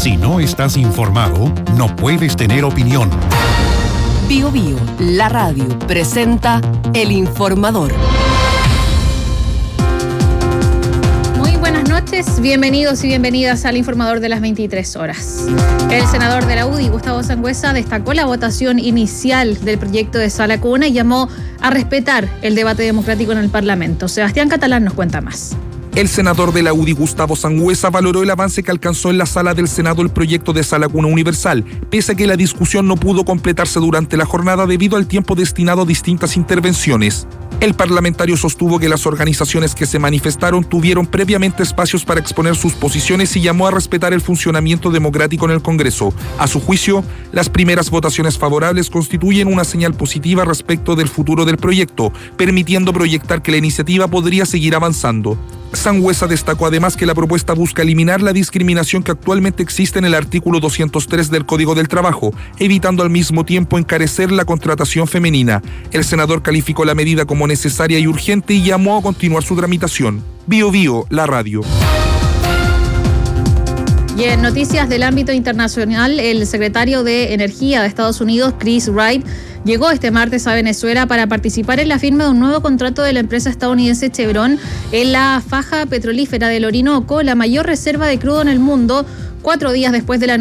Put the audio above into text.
Si no estás informado, no puedes tener opinión. Bío Bío, la radio, presenta El Informador. Muy buenas noches, bienvenidos y bienvenidas al Informador de las 23 horas. El senador de la UDI, Gustavo Sangüesa, destacó la votación inicial del proyecto de Sala Cuna y llamó a respetar el debate democrático en el Parlamento. Sebastián Catalán nos cuenta más. El senador de la UDI, Gustavo Sangüesa, valoró el avance que alcanzó en la sala del Senado el proyecto de Sala Cuna Universal, pese a que la discusión no pudo completarse durante la jornada debido al tiempo destinado a distintas intervenciones. El parlamentario sostuvo que las organizaciones que se manifestaron tuvieron previamente espacios para exponer sus posiciones y llamó a respetar el funcionamiento democrático en el Congreso. A su juicio, las primeras votaciones favorables constituyen una señal positiva respecto del futuro del proyecto, permitiendo proyectar que la iniciativa podría seguir avanzando. Sangüesa destacó además que la propuesta busca eliminar la discriminación que actualmente existe en el artículo 203 del Código del Trabajo, evitando al mismo tiempo encarecer la contratación femenina. El senador calificó la medida como necesaria y urgente y llamó a continuar su tramitación. Bío Bío, la radio. Y en noticias del ámbito internacional, el secretario de Energía de Estados Unidos, Chris Wright, llegó este martes a Venezuela para participar en la firma de un nuevo contrato de la empresa estadounidense Chevron en la faja petrolífera del Orinoco, la mayor reserva de crudo en el mundo, 4 días después de la